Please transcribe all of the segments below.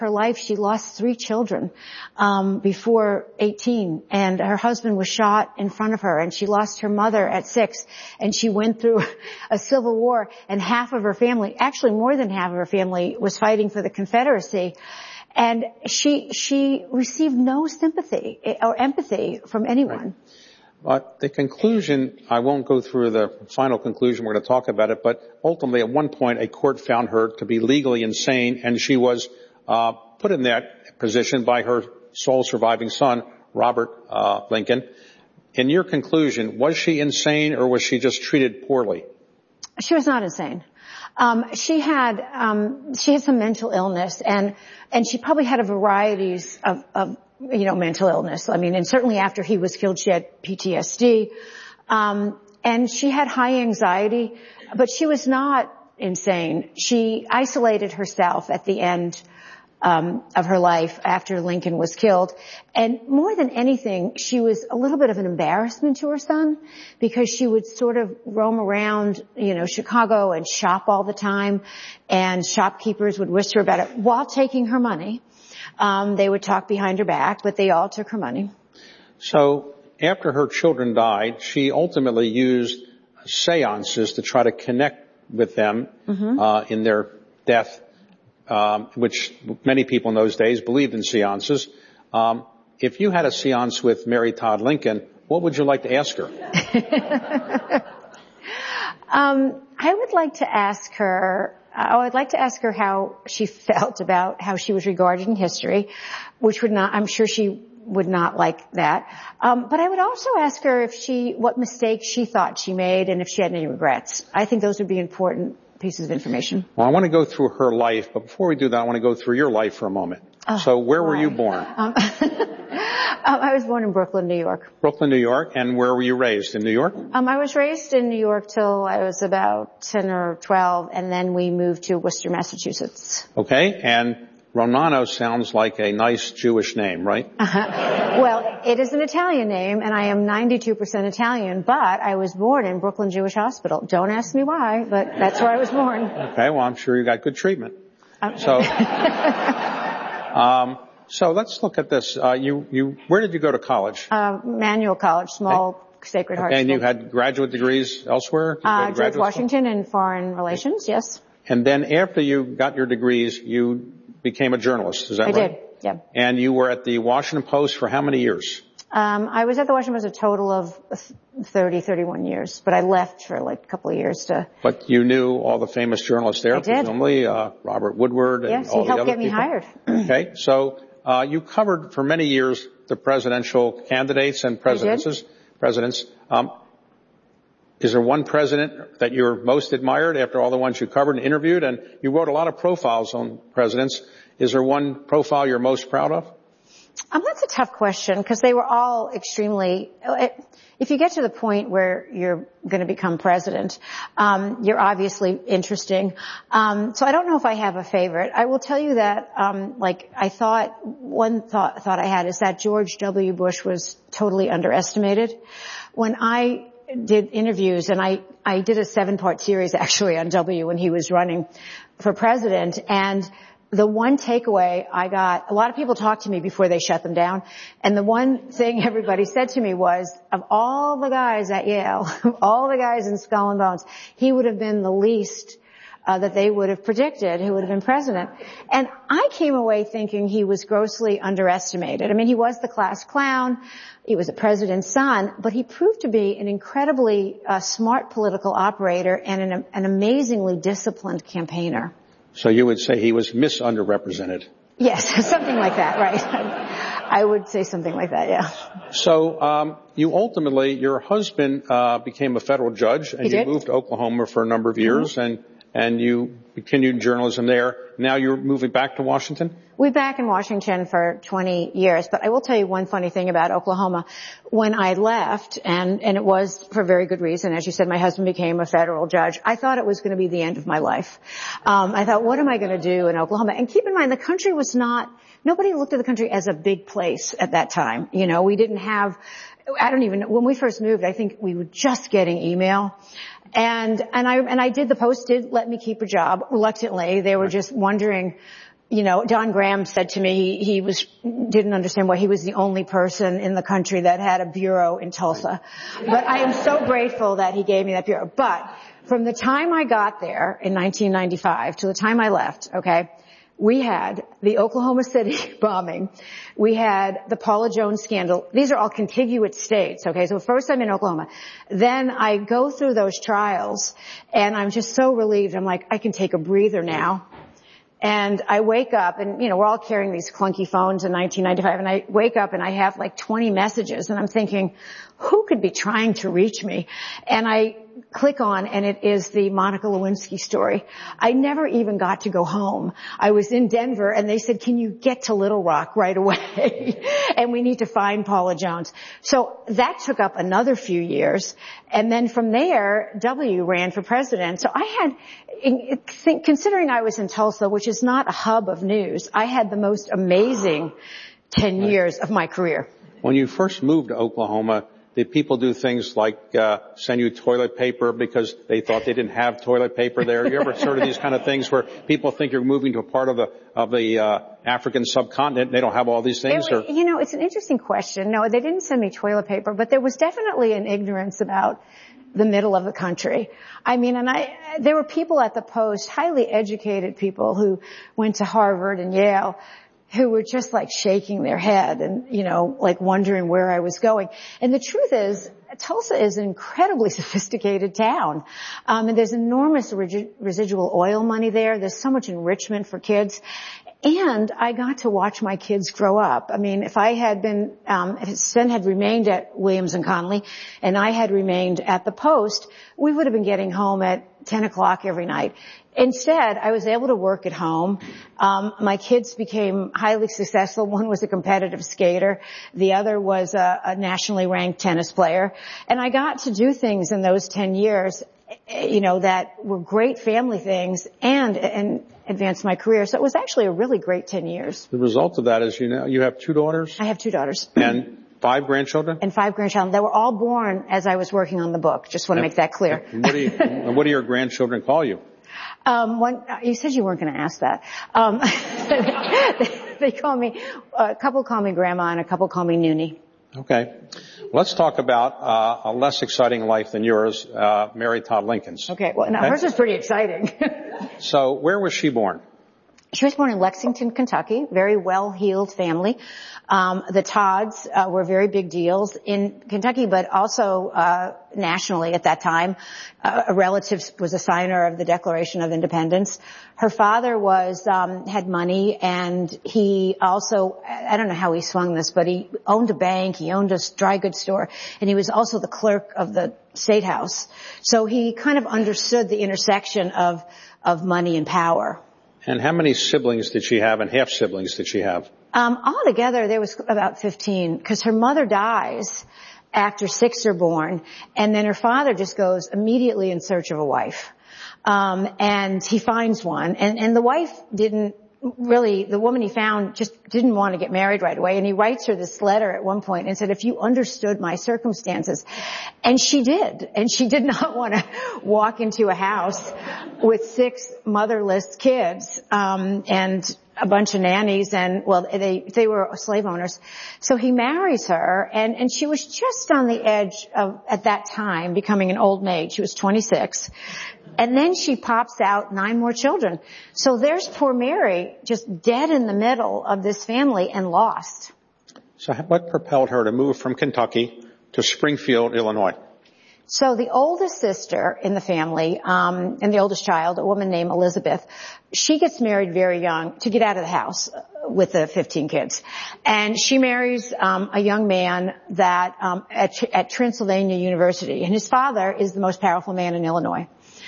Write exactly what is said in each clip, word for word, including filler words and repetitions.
her life, she lost three children um before eighteen, and her husband was shot in front of her, and she lost her mother at six, and she went through a civil war, and half of her family, actually more than half of her family, was fighting for the Confederacy. And she she received no sympathy or empathy from anyone. Right. But the conclusion, I won't go through the final conclusion, we're going to talk about it, but ultimately at one point a court found her to be legally insane, and she was uh put in that position by her sole surviving son, Robert uh Lincoln. In your conclusion, was she insane or was she just treated poorly? She was not insane. Um, she had, um, she had some mental illness, and, and she probably had a varieties of, of, you know, mental illness. I mean, and certainly after he was killed, she had P T S D. Um, and she had high anxiety, but she was not insane. She isolated herself at the end Um, of her life after Lincoln was killed. And more than anything, she was a little bit of an embarrassment to her son, because she would sort of roam around, you know, Chicago and shop all the time, and shopkeepers would whisper about it while taking her money. Um, they would talk behind her back, but they all took her money. So after her children died, she ultimately used seances to try to connect with them mm-hmm. uh, in their death. Um, which many people in those days believed in seances. Um, if you had a seance with Mary Todd Lincoln, what would you like to ask her? um, I would like to ask her, uh, I'd like to ask her how she felt about how she was regarded in history, which would not, I'm sure she would not like that. Um, but I would also ask her if she, what mistakes she thought she made and if she had any regrets. I think those would be important pieces of information. Well, I want to go through her life, but before we do that, I want to go through your life for a moment. Oh, so where why? were you born? Um, I was born in Brooklyn, New York. Brooklyn, New York. And where were you raised? In New York? Um, I was raised in New York till I was about ten or twelve, and then we moved to Worcester, Massachusetts. Okay. And Romano sounds like a nice Jewish name, right? Uh-huh. Well, it is an Italian name, and I am ninety-two percent Italian, but I was born in Brooklyn Jewish Hospital. Don't ask me why, but that's where I was born. Okay, well, I'm sure you got good treatment. Okay. So, um, so let's look at this. Uh, you, you, where did you go to college? Uh, Manual College, small okay. Sacred Heart okay, and School. you had graduate degrees elsewhere? Uh, George Washington in Foreign Relations, yes. And then after you got your degrees, you became a journalist, is that I right? I did, yeah. And you were at the Washington Post for how many years? Um, I was at the Washington Post a total of thirty, thirty-one years, but I left for like a couple of years to... But you knew all the famous journalists there, I did. presumably, uh, Robert Woodward and yes, all the other people? Yes, he helped get me hired. Okay, so uh, you covered for many years the presidential candidates and presidencies, presidents. Um, Is there one president that you're most admired after all the ones you covered and interviewed? And you wrote a lot of profiles on presidents. Is there one profile you're most proud of? Um, that's a tough question, because they were all extremely, if you get to the point where you're going to become president, um, you're obviously interesting. Um, so I don't know if I have a favorite. I will tell you that, um, like I thought, one thought, thought I had is that George W. Bush was totally underestimated. When I did interviews, and I, I did a seven part series actually on W when he was running for president, and the one takeaway I got, a lot of people talked to me before they shut them down, and the one thing everybody said to me was, of all the guys at Yale, all the guys in Skull and Bones, he would have been the least uh, that they would have predicted who would have been president. And I came away thinking he was grossly underestimated. I mean, he was the class clown. He was a president's son, but he proved to be an incredibly uh, smart political operator and an, an amazingly disciplined campaigner. So you would say he was misunderrepresented? Yes, something like that, right. I would say something like that, yeah. So um you ultimately, your husband uh became a federal judge, and he you did. moved to Oklahoma for a number of years, mm-hmm. and and you continued journalism there. Now you're moving back to Washington? We're back in Washington for twenty years, but I will tell you one funny thing about Oklahoma. When I left, and, and it was for very good reason, as you said, my husband became a federal judge, I thought it was going to be the end of my life. Um, I thought, what am I going to do in Oklahoma? And keep in mind, the country was not, nobody looked at the country as a big place at that time. You know, we didn't have, I don't even, when we first moved, I think we were just getting email. And, and I, and I did, the Post did let me keep a job reluctantly. They were just wondering, you know, Don Graham said to me he, he was, didn't understand why he was the only person in the country that had a bureau in Tulsa. But I am so grateful that he gave me that bureau. But from the time I got there in nineteen ninety-five to the time I left, okay, we had the Oklahoma City bombing. We had the Paula Jones scandal. These are all contiguous states, okay? So first I'm in Oklahoma. Then I go through those trials, and I'm just so relieved. I'm like, I can take a breather now. And I wake up, and, you know, we're all carrying these clunky phones in nineteen ninety-five, and I wake up and I have like twenty messages, and I'm thinking, who could be trying to reach me? And I click on, and it is the Monica Lewinsky story. I never even got to go home. I was in Denver, and they said, can you get to Little Rock right away? And we need to find Paula Jones. So that took up another few years. And then from there, W ran for president. So I had, considering I was in Tulsa, which is not a hub of news, I had the most amazing ten years of my career. When you first moved to Oklahoma, did people do things like uh send you toilet paper because they thought they didn't have toilet paper there? You ever sort of these kind of things where people think you're moving to a part of the of the uh African subcontinent and they don't have all these things? It, or you know, it's an interesting question. No, they didn't send me toilet paper, but there was definitely an ignorance about the middle of the country. I mean, and I, there were people at the Post, highly educated people who went to Harvard and Yale, who were just like shaking their head and, you know, like wondering where I was going. And the truth is, Tulsa is an incredibly sophisticated town. Um, and there's enormous regi- residual oil money there. There's so much enrichment for kids. And I got to watch my kids grow up. I mean, if I had been, um, if Sten had remained at Williams and Connolly and I had remained at the Post, we would have been getting home at ten o'clock every night. Instead, I was able to work at home. Um, my kids became highly successful. One was a competitive skater. The other was a, a nationally ranked tennis player. And I got to do things in those ten years, you know, that were great family things and, and advanced my career. So it was actually a really great ten years. The result of that is, you know, you have two daughters? I have two daughters. And five grandchildren? And five grandchildren. They were all born as I was working on the book. Just want to make that clear. And what do you, and what do your grandchildren call you? Um, one, you said you weren't going to ask that. Um, they, they call me, a couple call me Grandma and a couple call me Noonie. Okay. Let's talk about uh, a less exciting life than yours, uh, Mary Todd Lincoln's. Okay. Well, now okay. Hers is pretty exciting. So where was she born? She was born in Lexington, Kentucky, very well-heeled family. Um, the Todds uh, were very big deals in Kentucky, but also uh nationally at that time. Uh, a relative was a signer of the Declaration of Independence. Her father was um had money, and he also, I don't know how he swung this, but he owned a bank, he owned a dry goods store, and he was also the clerk of the State House. So he kind of understood the intersection of of money and power. And how many siblings did she have, and half siblings did she have? Um, altogether, there was about fifteen, because her mother dies after six are born, and then her father just goes immediately in search of a wife. Um, and he finds one, and, and the wife didn't really, the woman he found just didn't want to get married right away, and he writes her this letter at one point and said, if you understood my circumstances. And she did, and she did not want to walk into a house with six motherless kids, um, and a bunch of nannies, and, well, they, they were slave owners. So he marries her, and, and she was just on the edge of, at that time, becoming an old maid. She was twenty-six. And then she pops out nine more children. So there's poor Mary, just dead in the middle of this family and lost. So what propelled her to move from Kentucky to Springfield, Illinois? So the oldest sister in the family, um, and the oldest child, a woman named Elizabeth, she gets married very young to get out of the house with the fifteen kids. And she marries um, a young man that um, at, at Transylvania University. And his father is the most powerful man in Illinois.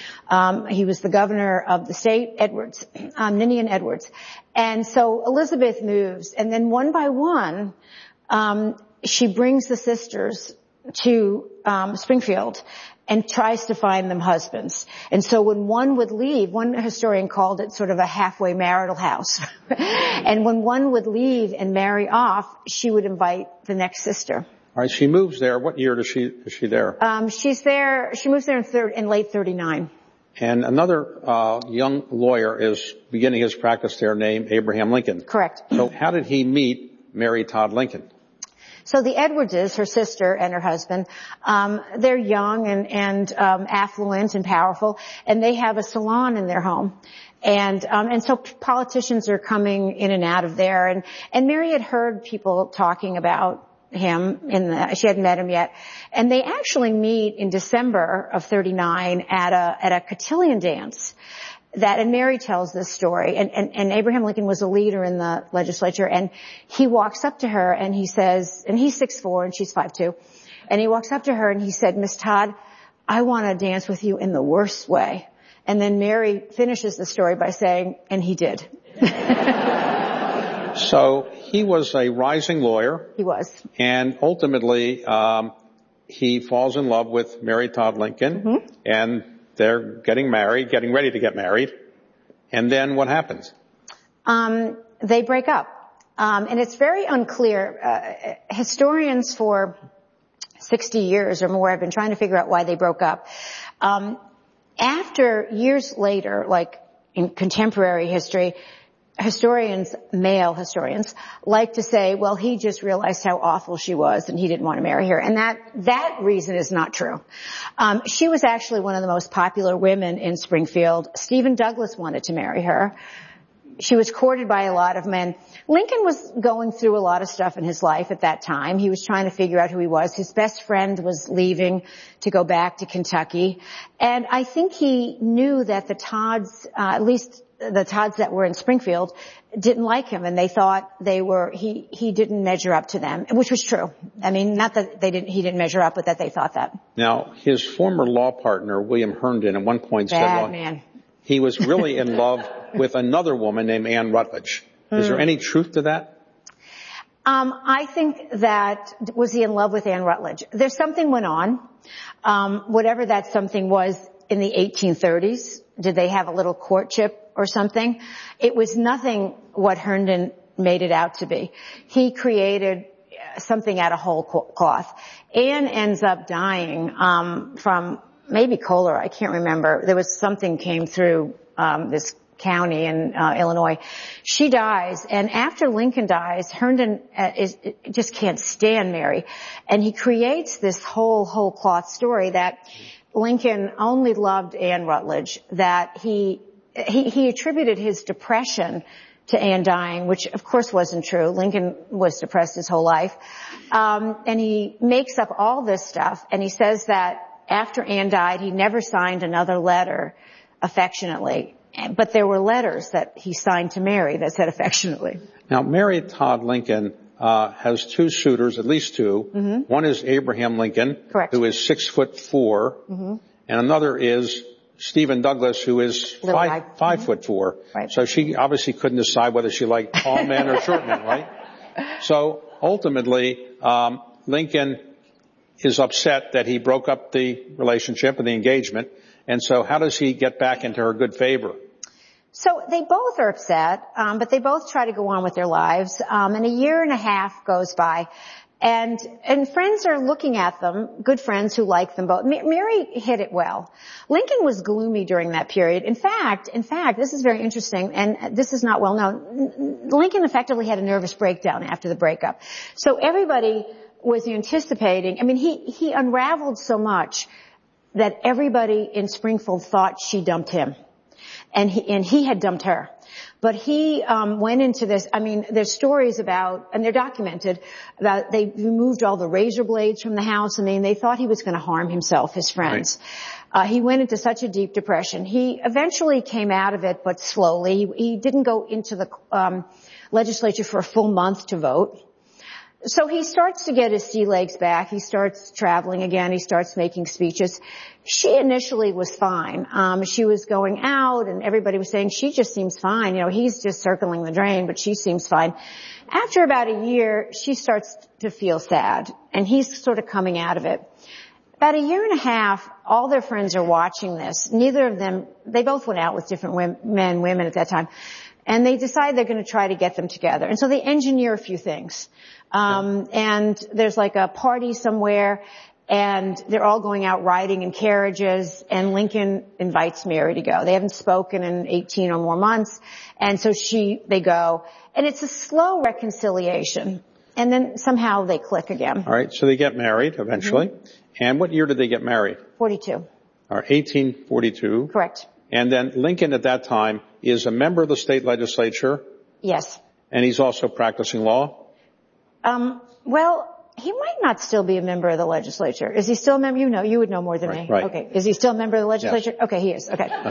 Um, he was the governor of the state, Edwards, um, Ninian Edwards. And so Elizabeth moves, and then one by one, um, she brings the sisters to um, Springfield and tries to find them husbands. And so when one would leave, one historian called it sort of a halfway marital house. And when one would leave and marry off, she would invite the next sister. All right, she moves there. What year does she is she there? Um, she's there. She moves there in, third, in late thirty-nine. And another uh, young lawyer is beginning his practice there named Abraham Lincoln. Correct. So how did he meet Mary Todd Lincoln? So the Edwardses, her sister and her husband, um, they're young and, and um, affluent and powerful, and they have a salon in their home. And, um, and so politicians are coming in and out of there. And, and Mary had heard people talking about him in the, she hadn't met him yet. And they actually meet in December of thirty-nine at a, at a cotillion dance. That, and Mary tells this story, and, and, and Abraham Lincoln was a leader in the legislature, and he walks up to her and he says, and he's six foot four and she's five foot two, and he walks up to her and he said, Miss Todd, I want to dance with you in the worst way. And then Mary finishes the story by saying, and he did. So he was a rising lawyer. He was. And ultimately, um, he falls in love with Mary Todd Lincoln, mm-hmm. and they're getting married, getting ready to get married. And then what happens? Um, they break up. Um, and it's very unclear. Uh, historians for sixty years or more have been trying to figure out why they broke up. Um, after years later, like in contemporary history, historians, male historians, like to say, well, he just realized how awful she was and he didn't want to marry her. And that, that reason is not true. Um, she was actually one of the most popular women in Springfield. Stephen Douglas wanted to marry her. She was courted by a lot of men. Lincoln was going through a lot of stuff in his life at that time. He was trying to figure out who he was. His best friend was leaving to go back to Kentucky. And I think he knew that the Todds, uh, at least the Todds that were in Springfield, didn't like him, and they thought they were, he, he didn't measure up to them, which was true. I mean, not that they didn't, he didn't measure up, but that they thought that. Now, his former law partner, William Herndon, at one point Bad said, well, man. he was really in love with another woman named Anne Rutledge. Mm. Is there any truth to that? Um, I think that, was he in love with Anne Rutledge? There's something went on. Um, whatever that something was in the eighteen thirties. Did they have a little courtship or something? It was nothing what Herndon made it out to be. He created something out of whole cloth. Anne ends up dying um from maybe cholera. I can't remember. There was something came through um this county in uh, Illinois. She dies, and after Lincoln dies, Herndon uh, is just can't stand Mary, and he creates this whole whole cloth story that Lincoln only loved Anne Rutledge, that he, he, he attributed his depression to Anne dying, which of course wasn't true. Lincoln was depressed his whole life. Um, and he makes up all this stuff, and he says that after Anne died, he never signed another letter affectionately. But there were letters that he signed to Mary that said affectionately. Now, Mary Todd Lincoln Uh, has two suitors, at least two. Mm-hmm. One is Abraham Lincoln, Correct. who is six foot four, mm-hmm. and another is Stephen Douglas, who is Little five, five mm-hmm. foot four. Right. So she obviously couldn't decide whether she liked tall men or short men, right? So ultimately, um, Lincoln is upset that he broke up the relationship and the engagement, and so how does he get back into her good favor? So they both are upset, um, but they both try to go on with their lives. Um, and a year and a half goes by, and and friends are looking at them, good friends who like them both. M- Mary hid it well. Lincoln was gloomy during that period. In fact, in fact, this is very interesting, and this is not well known. Lincoln effectively had a nervous breakdown after the breakup. So everybody was anticipating. I mean, he he unraveled so much that everybody in Springfield thought she dumped him. And he, and he had dumped her. But he, um, went into this, I mean, there's stories about, and they're documented, about they removed all the razor blades from the house. I mean, they thought he was going to harm himself, his friends. Right. Uh, he went into such a deep depression. He eventually came out of it, but slowly. He, he didn't go into the, um, legislature for a full month to vote. So he starts to get his sea legs back. He starts traveling again. He starts making speeches. She initially was fine. Um, she was going out, and everybody was saying, she just seems fine. You know, he's just circling the drain, but she seems fine. After about a year, she starts to feel sad, and he's sort of coming out of it. About a year and a half, all their friends are watching this. Neither of them, they both went out with different women, men, women at that time. And they decide they're going to try to get them together. And so they engineer a few things. Um, and there's like a party somewhere, and they're all going out riding in carriages, and Lincoln invites Mary to go. They haven't spoken in eighteen or more months, and so she, they go, and it's a slow reconciliation, and then somehow they click again. All right, so they get married eventually. Mm-hmm. And what year did they get married? forty-two. All right, eighteen forty-two. Correct. And then Lincoln at that time is a member of the state legislature. Yes. And he's also practicing law? Um, well, he might not still be a member of the legislature. Is he still a member? You know, you would know more than right, me. Right. Okay. Is he still a member of the legislature? Yes. Okay, he is. Okay. Okay.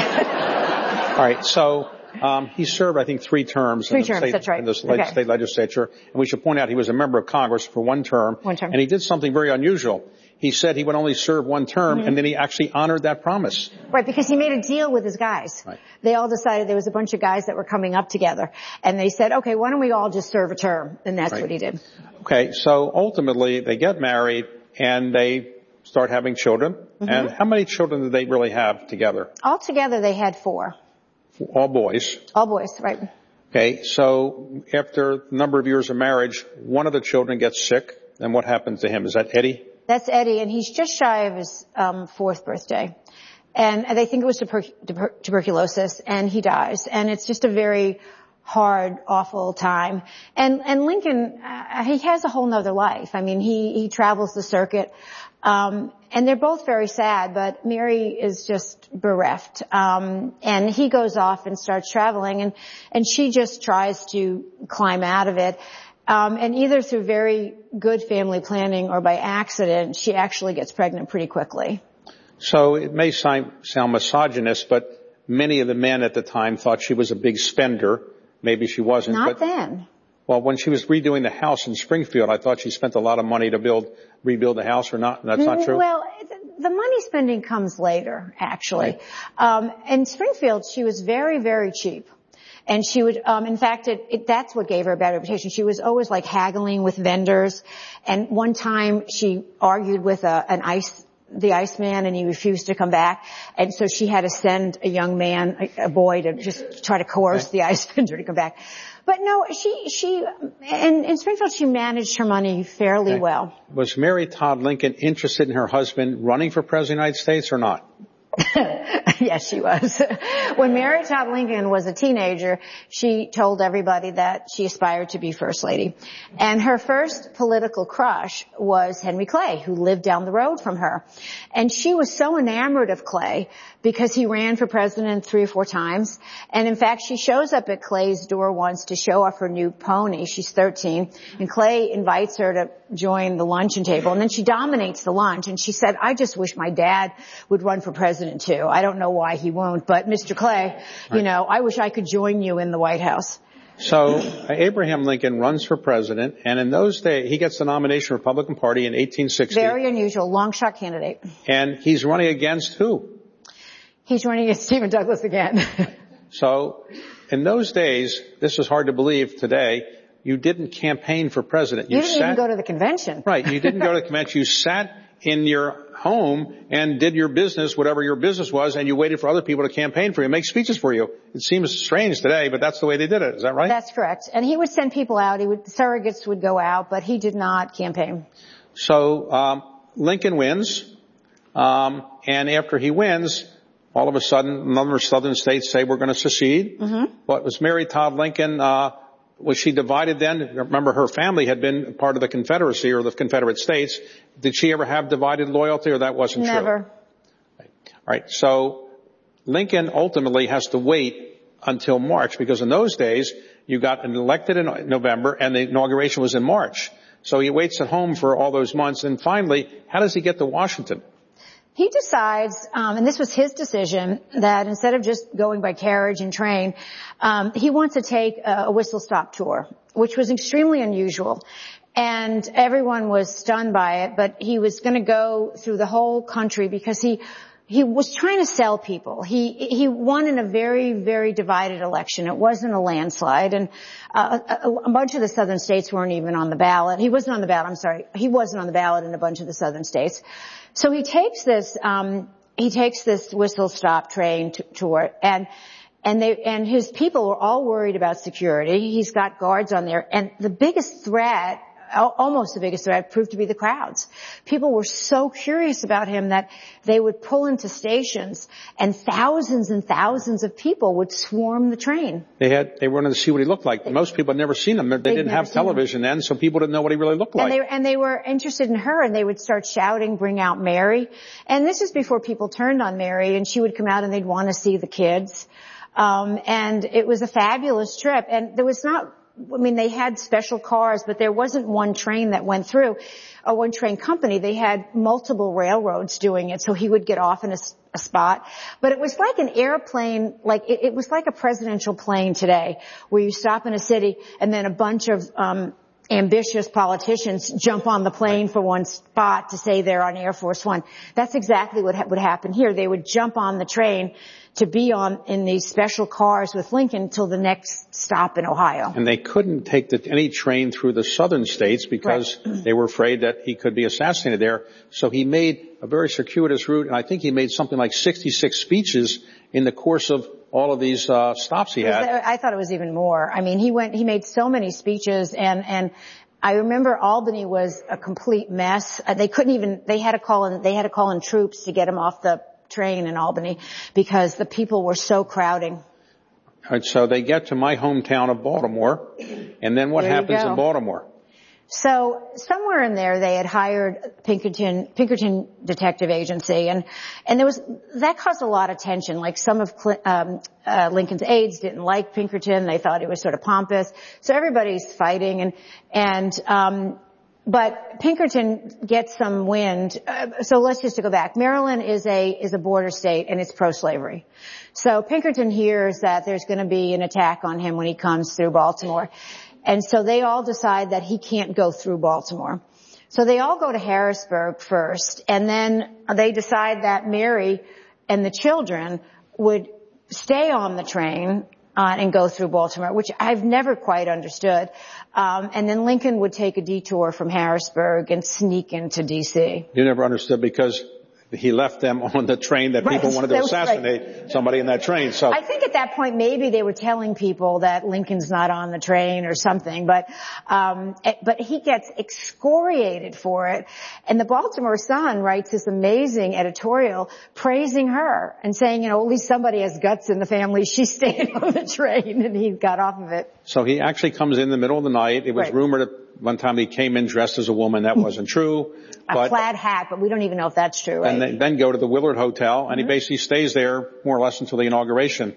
All right. So, um, he served, I think, three terms. Three in the terms, state, that's right. in the okay. state legislature. And we should point out he was a member of Congress for one term. One term. And he did something very unusual. He said he would only serve one term, mm-hmm. and then he actually honored that promise. Right, because he made a deal with his guys. Right. They all decided there was a bunch of guys that were coming up together. And they said, okay, why don't we all just serve a term? And that's right. what he did. Okay, so ultimately they get married and they start having children. Mm-hmm. And how many children did they really have together? Altogether they had four. All boys. All boys, right. Okay, so after a number of years of marriage, one of the children gets sick. Then what happens to him? Is that Eddie? That's Eddie, and he's just shy of his um fourth birthday. And they think it was tuber- tuber- tuberculosis, and he dies. And it's just a very hard, awful time. And and Lincoln, uh, he has a whole nother life. I mean, he he travels the circuit, um, and they're both very sad. But Mary is just bereft, um, and he goes off and starts traveling, and and she just tries to climb out of it. Um, and either through very good family planning or by accident, she actually gets pregnant pretty quickly. So it may sound, sound misogynist, but many of the men at the time thought she was a big spender. Maybe she wasn't. Not but, then. Well, when she was redoing the house in Springfield, I thought she spent a lot of money to build, rebuild the house, or not. That's not true? Well, the money spending comes later, actually. Right. Um, in Springfield, she was very, very cheap. And she would, um, in fact, it, it, that's what gave her a bad reputation. She was always like haggling with vendors. And one time she argued with a, an ice, the Iceman, and he refused to come back. And so she had to send a young man, a, a boy, to just try to coerce okay. the ice vendor to come back. But no, she, she, in, in Springfield, she managed her money fairly okay. well. Was Mary Todd Lincoln interested in her husband running for president of the United States or not? Yes, she was. When Mary Todd Lincoln was a teenager, she told everybody that she aspired to be First Lady. And her first political crush was Henry Clay, who lived down the road from her. And she was so enamored of Clay because he ran for president three or four times. And in fact, she shows up at Clay's door once to show off her new pony. She's thirteen. And Clay invites her to join the luncheon table. And then she dominates the lunch. And she said, I just wish my dad would run for president too. I don't know why he won't, but Mister Clay, right. you know, I wish I could join you in the White House. So uh, Abraham Lincoln runs for president, and in those days, he gets the nomination of the Republican Party in eighteen sixty. Very unusual, long shot candidate. And he's running against who? He's running against Stephen Douglas again. So in those days, this is hard to believe today, you didn't campaign for president. You, you didn't sat, even go to the convention. Right, you didn't go to the convention. You sat in your home and did your business, whatever your business was, and you waited for other people to campaign for you, make speeches for you. It seems strange today, but that's the way they did it. Is that right? That's correct. And he would send people out. He would, surrogates would go out, but he did not campaign. So, um, Lincoln wins, um, and after he wins, all of a sudden, a number of southern states say we're going to secede. Mm-hmm. But was Mary Todd Lincoln, uh, was she divided then? Remember, her family had been part of the Confederacy or the Confederate States. Did she ever have divided loyalty, or that wasn't Never. true? Never. Right. All right. So Lincoln ultimately has to wait until March, because in those days you got elected in November and the inauguration was in March. So he waits at home for all those months, and finally, how does he get to Washington? He decides, um, and this was his decision, that instead of just going by carriage and train, um, he wants to take a, a whistle-stop tour, which was extremely unusual. And everyone was stunned by it, but he was going to go through the whole country because he he was trying to sell people. He he won in a very, very divided election. It wasn't a landslide, and uh, a, a bunch of the southern states weren't even on the ballot. He wasn't on the ballot. I'm sorry, he wasn't on the ballot in a bunch of the southern states. So he takes this, um, he takes this whistle-stop train t- tour, and, and they, and his people were all worried about security. He's got guards on there, and the biggest threat almost the biggest threat proved to be the crowds. People were so curious about him that they would pull into stations and thousands and thousands of people would swarm the train. They had, they wanted to see what he looked like. Right. Most people had never seen him. They They'd didn't have television him. then, so people didn't know what he really looked like. And they, and they were interested in her, and they would start shouting, bring out Mary. And this is before people turned on Mary, and she would come out and they'd want to see the kids. Um, and it was a fabulous trip. And there was not, I mean, they had special cars, but there wasn't one train that went through, or one train company. They had multiple railroads doing it, so he would get off in a, a spot. But it was like an airplane, like it, it was like a presidential plane today, where you stop in a city and then a bunch of um ambitious politicians jump on the plane for one spot to say they're on Air Force One. That's exactly what ha- would happen here. They would jump on the train to be on in these special cars with Lincoln until the next stop in Ohio. And they couldn't take the, any train through the southern states because right. they were afraid that he could be assassinated there. So he made a very circuitous route, and I think he made something like sixty-six speeches in the course of all of these uh stops he had. I thought it was even more. I mean, he went, he made so many speeches, and and I remember Albany was a complete mess. Uh, they couldn't even, they had to call in, they had to call in troops to get him off the train in Albany because the people were so crowding. All right, so they get to my hometown of Baltimore, and then what there happens in Baltimore? So somewhere in there they had hired Pinkerton, Pinkerton Detective Agency, and, and there was, that caused a lot of tension. Like some of um, uh, Lincoln's aides didn't like Pinkerton. They thought he was sort of pompous. So everybody's fighting, and, and, um, but Pinkerton gets some wind. Uh, so let's just go back. Maryland is a, is a border state, and it's pro-slavery. So Pinkerton hears that there's going to be an attack on him when he comes through Baltimore. And so they all decide that he can't go through Baltimore. So they all go to Harrisburg first, and then they decide that Mary and the children would stay on the train uh, and go through Baltimore, which I've never quite understood. Um, and then Lincoln would take a detour from Harrisburg and sneak into D C. You never understood because he left them on the train that right. people wanted to assassinate right. somebody in that train. So I think at that point maybe they were telling people that Lincoln's not on the train or something, but um but he gets excoriated for it. And the Baltimore Sun writes this amazing editorial praising her and saying, you know, at least somebody has guts in the family. She stayed on the train and he got off of it. So he actually comes in the middle of the night. It was right. rumored that one time he came in dressed as a woman. That wasn't true. A but, plaid hat, but we don't even know if that's true, right? And then, then go to the Willard Hotel, and mm-hmm. he basically stays there more or less until the inauguration.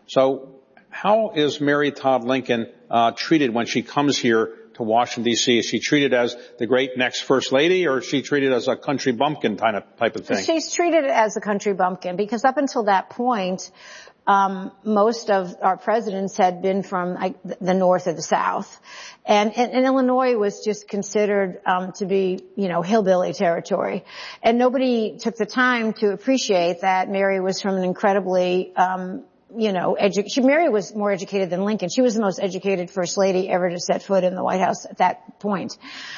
So how is Mary Todd Lincoln uh treated when she comes here to Washington, D C? Is she treated as the great next First Lady, or is she treated as a country bumpkin kind of type of thing? She's treated as a country bumpkin because up until that point, Um, most of our presidents had been from like, the North or the South. And, and, and Illinois was just considered, um, to be, you know, hillbilly territory. And nobody took the time to appreciate that Mary was from an incredibly, um, you know, edu- she, Mary was more educated than Lincoln. She was the most educated first lady ever to set foot in the White House at that point.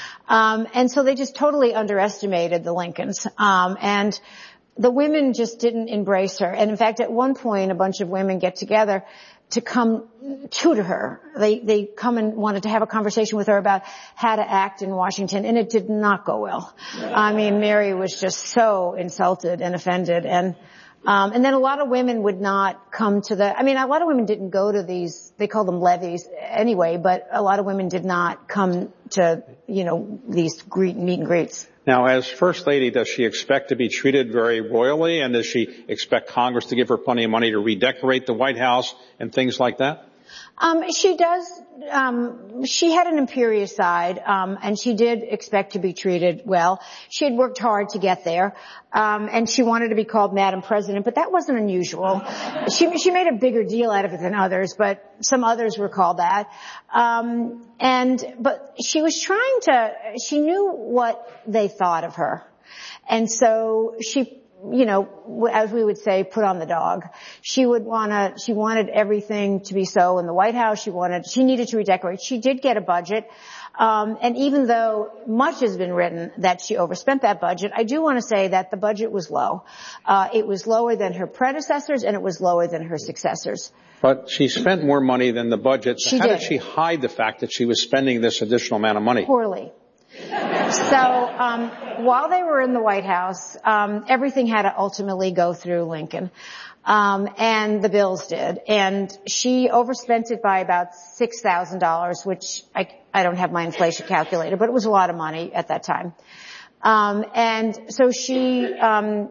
Um, and so they just totally underestimated the Lincolns. Um, and, The women just didn't embrace her. And in fact, at one point, a bunch of women get together to come tutor her. They, they come and wanted to have a conversation with her about how to act in Washington, and it did not go well. I mean, Mary was just so insulted and offended. And, um, and then a lot of women would not come to the, I mean, a lot of women didn't go to these, they call them levees anyway, but a lot of women did not come to, you know, these greet, meet and greets. Now, as First Lady, does she expect to be treated very royally, and does she expect Congress to give her plenty of money to redecorate the White House and things like that? Um, she does, um, she had an imperious side, um, and she did expect to be treated well. She had worked hard to get there, um, and she wanted to be called Madam President, but that wasn't unusual. She, she made a bigger deal out of it than others, but some others were called that. Um, and, but she was trying to, she knew what they thought of her. And so she, you know, as we would say, put on the dog. She would wanna, she wanted everything to be so in the White House. She wanted, she needed to redecorate. She did get a budget. Um, and even though much has been written that she overspent that budget, I do want to say that the budget was low. Uh, it was lower than her predecessors, and it was lower than her successors. But she spent more money than the budget. So she how did. did she hide the fact that she was spending this additional amount of money? Poorly. So um, while they were in the White House, um, everything had to ultimately go through Lincoln, um, and the bills did. And she overspent it by about six thousand dollars, which I, I don't have my inflation calculator, but it was a lot of money at that time. Um, and so she um,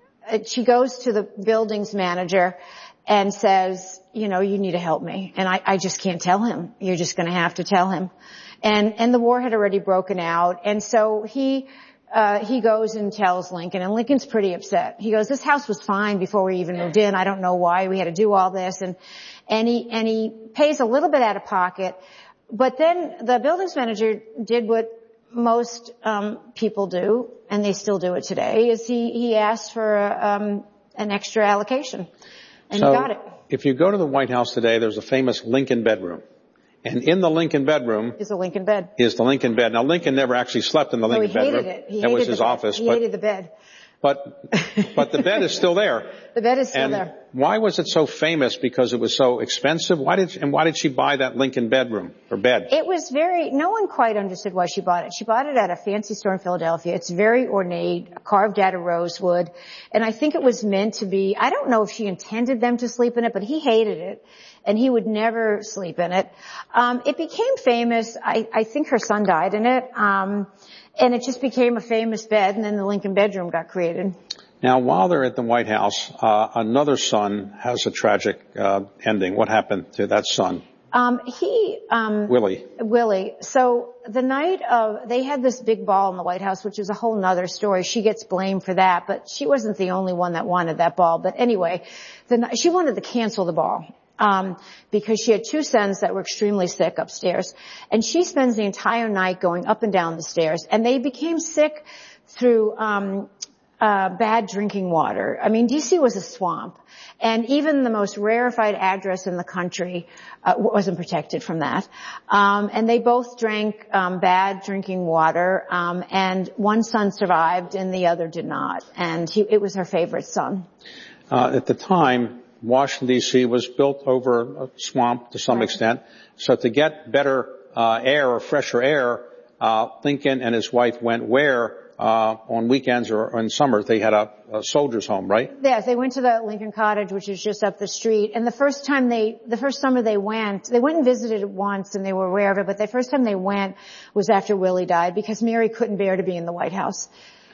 she goes to the buildings manager and says, you know, you need to help me, and I, I just can't tell him. You're just going to have to tell him. And, and the war had already broken out. And so he, uh, he goes and tells Lincoln, and Lincoln's pretty upset. He goes, this house was fine before we even moved in. I don't know why we had to do all this. And, and he, and he pays a little bit out of pocket. But then the buildings manager did what most, um, people do, and they still do it today, is he, he asked for, a, um, an extra allocation. And so he got it. If you go to the White House today, there's a famous Lincoln bedroom. And in the Lincoln bedroom is the Lincoln bed. Is the Lincoln bed. Now, Lincoln never actually slept in the no, Lincoln he hated bedroom. It. He that hated was his the bed. office. He but, hated the bed. But, but the bed is still there. The bed is still and there. Why was it so famous? Because it was so expensive? Why did, and why did she buy that Lincoln bedroom or bed? It was very, no one quite understood why she bought it. She bought it at a fancy store in Philadelphia. It's very ornate, carved out of rosewood. And I think it was meant to be, I don't know if she intended them to sleep in it, but he hated it. And he would never sleep in it. Um, it became famous. I, I think her son died in it. Um, and it just became a famous bed, and then the Lincoln bedroom got created. Now, while they're at the White House, uh, another son has a tragic, uh, ending. What happened to that son? Um, he, um, Willie. Willie. So the night of, they had this big ball in the White House, which is a whole nother story. She gets blamed for that, but she wasn't the only one that wanted that ball. But anyway, the, she wanted to cancel the ball. Um, because she had two sons that were extremely sick upstairs. And she spends the entire night going up and down the stairs. And they became sick through, um, uh, bad drinking water. I mean, D C was a swamp. And even the most rarefied address in the country, uh, wasn't protected from that. Um, and they both drank, um, bad drinking water. Um, and one son survived and the other did not. And he, it was her favorite son. Uh, at the time, Washington, D C was built over a swamp to some right. extent. So to get better uh air or fresher air, uh Lincoln and his wife went where? Uh on weekends or, or in summers. They had a, a soldier's home, right? Yes, they went to the Lincoln Cottage, which is just up the street. And the first time they, the first summer they went, they went and visited it once and they were aware of it, but the first time they went was after Willie died because Mary couldn't bear to be in the White House.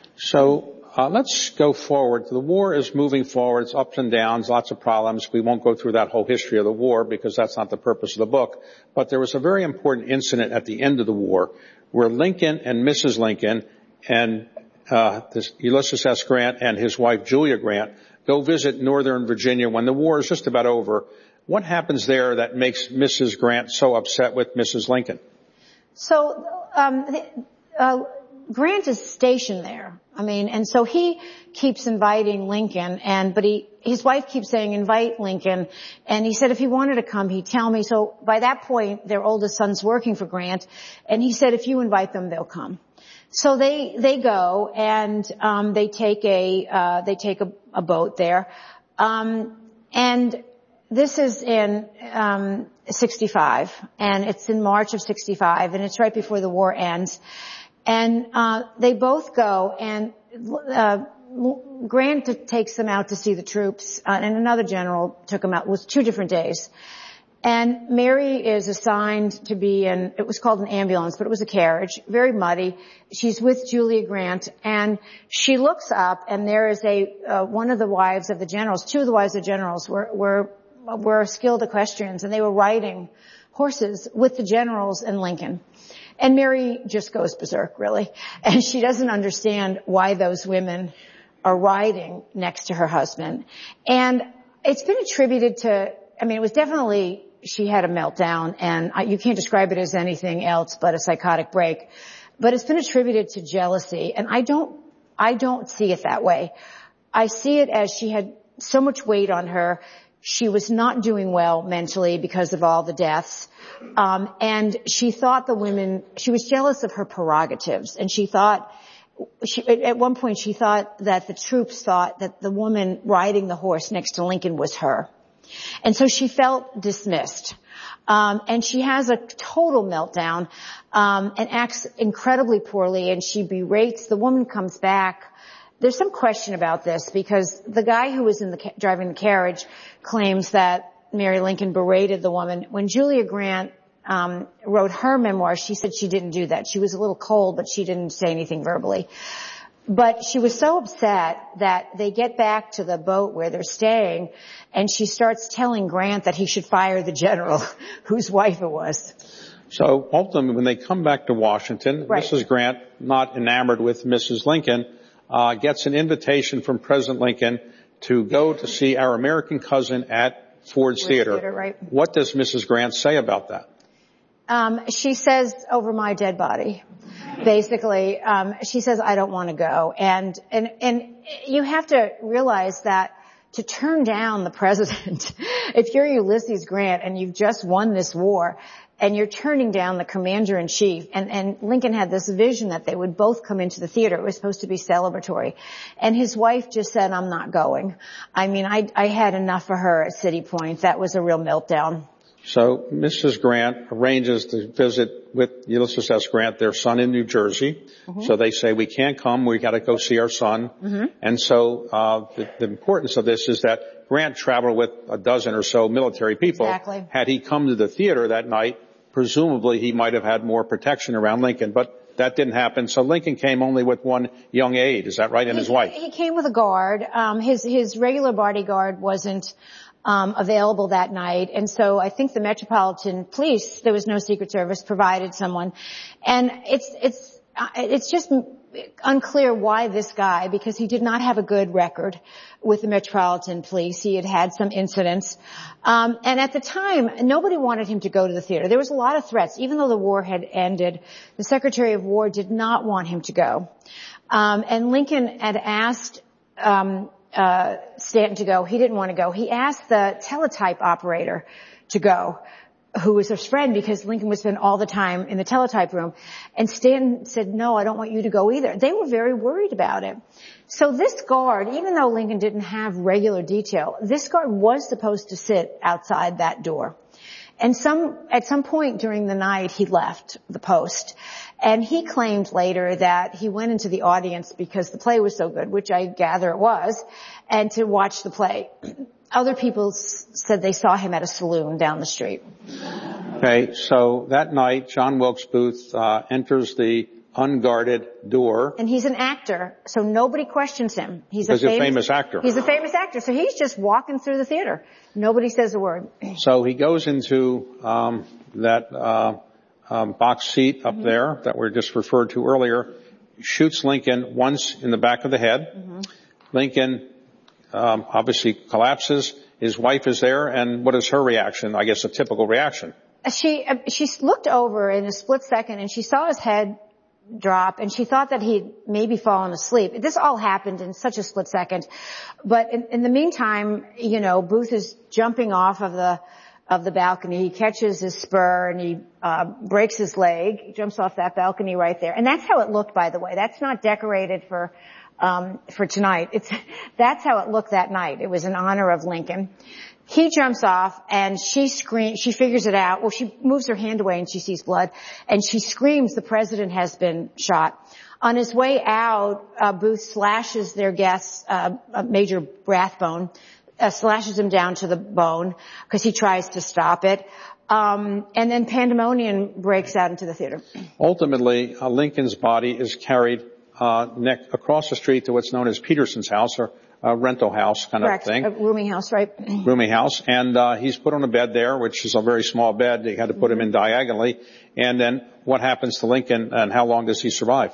So Uh, let's go forward. The war is moving forward. It's ups and downs, lots of problems. We won't go through that whole history of the war because that's not the purpose of the book. But there was a very important incident at the end of the war where Lincoln and Missus Lincoln and uh, this Ulysses S. Grant and his wife Julia Grant go visit Northern Virginia when the war is just about over. What happens there that makes Missus Grant so upset with Missus Lincoln? So, um, uh, Grant is stationed there. I mean, and so he keeps inviting Lincoln and, but he, his wife keeps saying invite Lincoln. And he said if he wanted to come, he'd tell me. So by that point, their oldest son's working for Grant. And he said if you invite them, they'll come. So they, they go and, um, they take a, uh, they take a, a boat there. Um, and this is in, um, sixty-five and it's in March of sixty-five and it's right before the war ends. And, uh, they both go and, uh, Grant takes them out to see the troops, uh, and another general took them out. It was two different days. And Mary is assigned to be in, it was called an ambulance, but it was a carriage, very muddy. She's with Julia Grant and she looks up and there is a, uh, one of the wives of the generals, two of the wives of the generals were, were, were skilled equestrians and they were riding horses with the generals and Lincoln. And Mary just goes berserk, really. And she doesn't understand why those women are riding next to her husband. And it's been attributed to, I mean, it was definitely, she had a meltdown, and I, you can't describe it as anything else but a psychotic break. But it's been attributed to jealousy, and I don't, I don't see it that way. I see it as she had so much weight on her. She was not doing well mentally because of all the deaths. Um, and she thought the women, she was jealous of her prerogatives. And she thought, she, at one point she thought that the troops thought that the woman riding the horse next to Lincoln was her. And so she felt dismissed. Um, and she has a total meltdown, um, and acts incredibly poorly, and she berates. The woman comes back. There's some question about this because the guy who was in the ca- driving the carriage claims that Mary Lincoln berated the woman. When Julia Grant um, wrote her memoir, she said she didn't do that. She was a little cold, but she didn't say anything verbally. But she was so upset that they get back to the boat where they're staying, and she starts telling Grant that he should fire the general whose wife it was. So ultimately, when they come back to Washington, right. Missus Grant, not enamored with Missus Lincoln, uh, gets an invitation from President Lincoln to go to see our American cousin at Ford's, Ford's Theater. Theater right. What does Missus Grant say about that? Um, she says, over my dead body. Basically, um, she says, I don't want to go. And, and, and you have to realize that to turn down the president, if you're Ulysses Grant and you've just won this war and you're turning down the commander in chief, and, and Lincoln had this vision that they would both come into the theater. It was supposed to be celebratory. And his wife just said, I'm not going. I mean, I, I had enough for her at City Point. That was a real meltdown. So Missus Grant arranges to visit with Ulysses S. Grant, their son in New Jersey. Mm-hmm. So they say, we can't come, we got to go see our son. Mm-hmm. And so uh the, the importance of this is that Grant traveled with a dozen or so military people. Exactly. Had he come to the theater that night, presumably he might have had more protection around Lincoln, but that didn't happen. So Lincoln came only with one young aide, is that right, and he, his wife? He came with a guard. Um his his regular bodyguard wasn't Um, available that night. And so I think the Metropolitan Police, there was no Secret Service, provided someone. And it's, it's, uh, it's just unclear why this guy, because he did not have a good record with the Metropolitan Police. He had had some incidents. Um, and at the time, nobody wanted him to go to the theater. There was a lot of threats. Even though the war had ended, the Secretary of War did not want him to go. Um, and Lincoln had asked, um, uh, Stanton to go. He didn't want to go. He asked the teletype operator to go, who was his friend, because Lincoln would spend all the time in the teletype room. And Stanton said, no, I don't want you to go either. They were very worried about it. So this guard, even though Lincoln didn't have regular detail, this guard was supposed to sit outside that door. And some, at some point during the night, he left the post. And he claimed later that he went into the audience because the play was so good, which I gather it was, and to watch the play. Other people s- said they saw him at a saloon down the street. Okay, so that night, John Wilkes Booth uh, enters the unguarded door. And he's an actor, so nobody questions him. He's He's a famous, famous, famous actor. He's a famous actor, so he's just walking through the theater. Nobody says a word. So he goes into um, that uh, um, box seat up mm-hmm. there that we just referred to earlier, shoots Lincoln once in the back of the head. Mm-hmm. Lincoln um, obviously collapses. His wife is there, and what is her reaction? I guess a typical reaction. She uh, she looked over in a split second, and she saw his head drop, and she thought that he'd maybe fallen asleep. This all happened in such a split second. But in, in the meantime, you know, Booth is jumping off of the of the balcony. He catches his spur and he uh breaks his leg. He jumps off that balcony right there. And that's how it looked, by the way. That's not decorated for um for tonight. It's that's how it looked that night. It was in honor of Lincoln. He jumps off and she screams, she figures it out. Well, she moves her hand away and she sees blood and she screams, the president has been shot. On his way out, uh, Booth slashes their guest, uh, Major Rathbone, uh, slashes him down to the bone because he tries to stop it. Um, and then pandemonium breaks out into the theater. Ultimately, uh, Lincoln's body is carried, uh, neck across the street to what's known as Peterson's house, or a rental house kind Correct. of thing. A rooming house, right? Rooming house. And, uh, he's put on a bed there, which is a very small bed. They had to put him in diagonally. And then what happens to Lincoln and how long does he survive?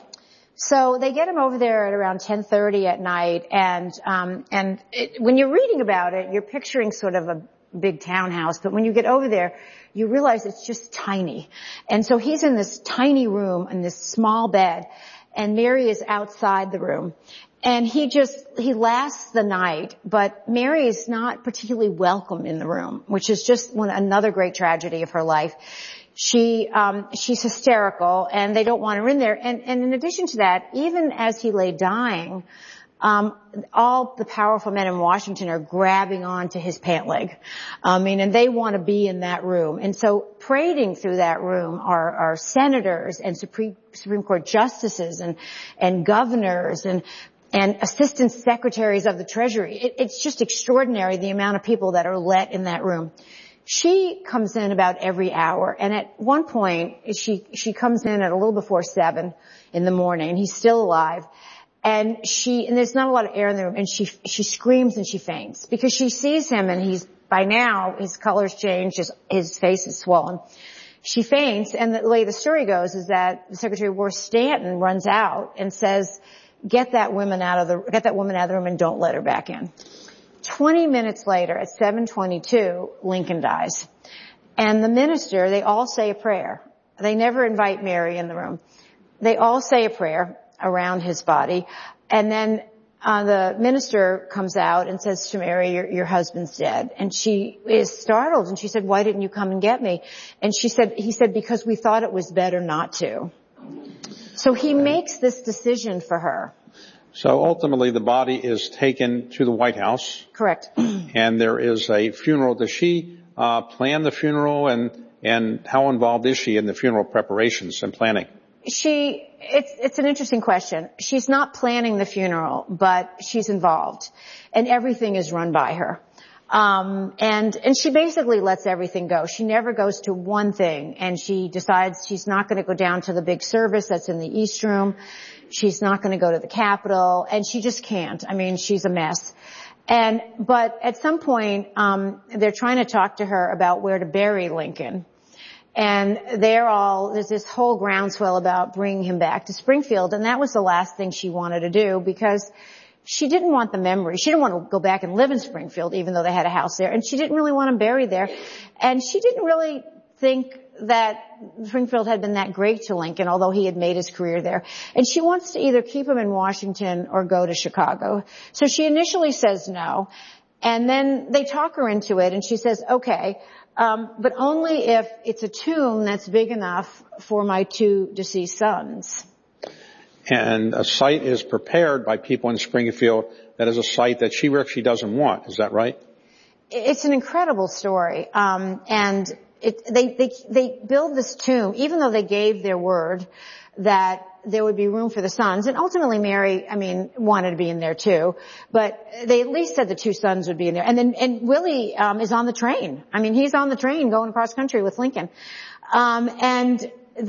So they get him over there at around ten thirty at night. And, um, and it, when you're reading about it, you're picturing sort of a big townhouse. But when you get over there, you realize it's just tiny. And so he's in this tiny room in this small bed. And Mary is outside the room. And he just, he lasts the night, but Mary is not particularly welcome in the room, which is just one, another great tragedy of her life. She, um, she's hysterical and they don't want her in there. And, and in addition to that, even as he lay dying, Um, all the powerful men in Washington are grabbing onto his pant leg. I mean, and they want to be in that room. And so parading through that room are, are senators and Supreme, Supreme Court justices and, and governors and, and assistant secretaries of the Treasury. It, it's just extraordinary the amount of people that are let in that room. She comes in about every hour, and at one point, she, she comes in at a little before seven in the morning, and he's still alive. And she, and there's not a lot of air in the room, and she, she screams and she faints because she sees him and he's, by now, his color's changed, his, his face is swollen. She faints, and the way the story goes is that the Secretary of War Stanton runs out and says, get that woman out of the, get that woman out of the room and don't let her back in. Twenty minutes later, at seven twenty-two, Lincoln dies. And the minister, they all say a prayer. They never invite Mary in the room. They all say a prayer around his body. And then uh, the minister comes out and says to Mary, your, your husband's dead. And she is startled, and she said, why didn't you come and get me? And she said, he said, because we thought it was better not to. So he makes this decision for her. So ultimately the body is taken to the White House. Correct. And there is a funeral. Does she uh plan the funeral, and and how involved is she in the funeral preparations and planning? She, it's, it's an interesting question. She's not planning the funeral, but she's involved, and everything is run by her. Um, and, and she basically lets everything go. She never goes to one thing, and she decides she's not going to go down to the big service that's in the East Room. She's not going to go to the Capitol, and she just can't. I mean, she's a mess. And, but at some point, um, they're trying to talk to her about where to bury Lincoln. And they're all, there's this whole groundswell about bringing him back to Springfield, and that was the last thing she wanted to do because she didn't want the memory. She didn't want to go back and live in Springfield, even though they had a house there, and she didn't really want him buried there. And she didn't really think that Springfield had been that great to Lincoln, although he had made his career there. And she wants to either keep him in Washington or go to Chicago. So she initially says no, and then they talk her into it, and she says, okay, Um, but only if it's a tomb that's big enough for my two deceased sons. And a site is prepared by people in Springfield that is a site that she actually doesn't want. Is that right? It's an incredible story. Um, and it, they, they, they build this tomb, even though they gave their word that there would be room for the sons. And ultimately Mary, I mean, wanted to be in there too. But they at least said the two sons would be in there. And then, and Willie, um, is on the train. I mean, he's on the train going across country with Lincoln. Um, and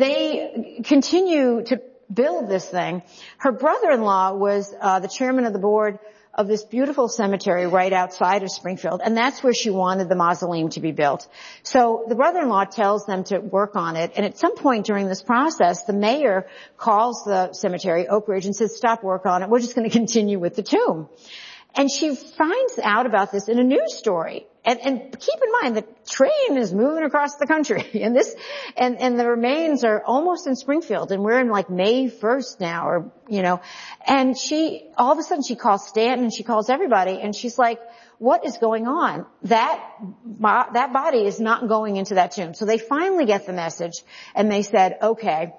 they continue to build this thing. Her brother-in-law was, uh, the chairman of the board of this beautiful cemetery right outside of Springfield, and that's where she wanted the mausoleum to be built. So the brother-in-law tells them to work on it, and at some point during this process, the mayor calls the cemetery, Oak Ridge, and says, stop work on it, we're just going to continue with the tomb. And she finds out about this in a news story. And, and keep in mind, the train is moving across the country, and this, and, and the remains are almost in Springfield, and we're in like May first now, or, you know, and she, all of a sudden she calls Stanton and she calls everybody, and she's like, what is going on? That, that body is not going into that tomb. So they finally get the message, and they said, okay,